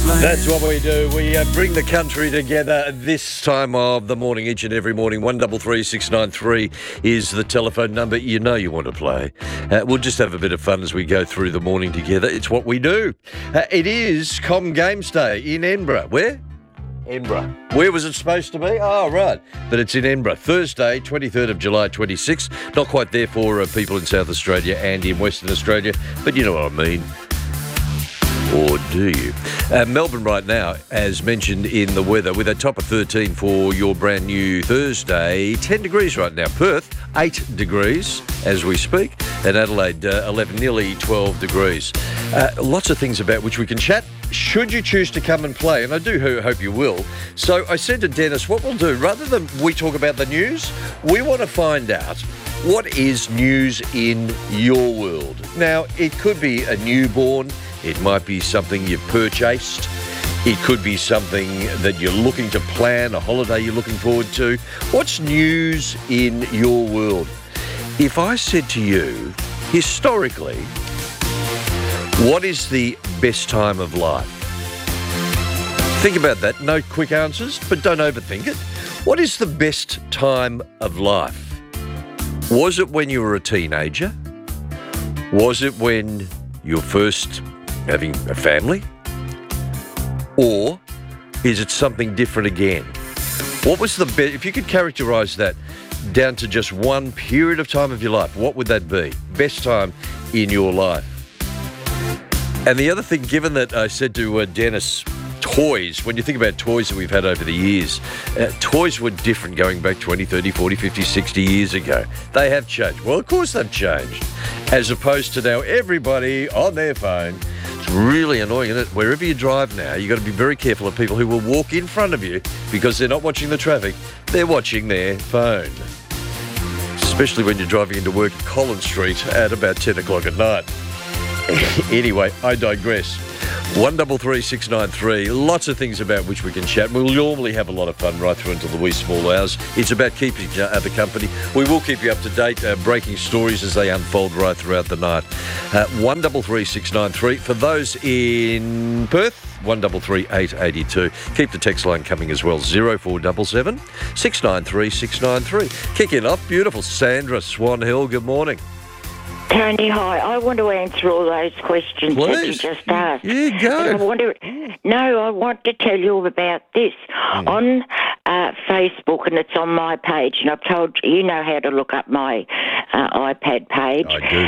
That's what we do. We bring the country together this time of the morning, each and every morning. 133693 is the telephone number. You know you want to play. We'll just have a bit of fun as we go through the morning together. It's what we do. It is Com Games Day in Edinburgh. Where? Edinburgh. Where was it supposed to be? Oh, right. But it's in Edinburgh. Thursday, 23rd of July, 26. Not quite there for people in South Australia and in Western Australia, but you know what I mean. Or do you? Melbourne right now, as mentioned in the weather, with a top of 13 for your brand new Thursday. 10 degrees right now. Perth, 8 degrees as we speak. And Adelaide, 11, nearly 12 degrees. Lots of things about which we can chat, should you choose to come and play. And I do hope you will. So I said to Dennis, what we'll do, rather than we talk about the news, we want to find out what is news in your world. Now, it could be a newborn. It might be something you've purchased. It could be something that you're looking to plan, a holiday you're looking forward to. What's news in your world? If I said to you, historically, what is the best time of life? Think about that. No quick answers, but don't overthink it. What is the best time of life? Was it when you were a teenager? Was it when you were first having a family? Or is it something different again? What was the best, if you could characterise that down to just one period of time of your life, what would that be? Best time in your life. And the other thing, given that I said to Dennis, toys, when you think about toys that we've had over the years, toys were different going back 20, 30, 40, 50, 60 years ago. They have changed. Well, of course they've changed. As opposed to now everybody on their phone. It's really annoying, isn't it? Wherever you drive now, you've got to be very careful of people who will walk in front of you because they're not watching the traffic. They're watching their phone. Especially when you're driving into work at Collins Street at about 10 o'clock at night. Anyway, I digress. 133693. Lots of things about which we can chat. We'll normally have a lot of fun right through until the wee small hours. It's about keeping the company. We will keep you up to date, breaking stories as they unfold right throughout the night. 133693. For those in Perth, 133882. Keep the text line coming as well. 0477 693 693. Kicking off, beautiful Sandra Swan Hill. Good morning. Tony, hi. I want to answer all those questions that you just asked. Yeah, go. I want to tell you about this on Facebook, and it's on my page. And I've told you know how to look up my iPad page. I do.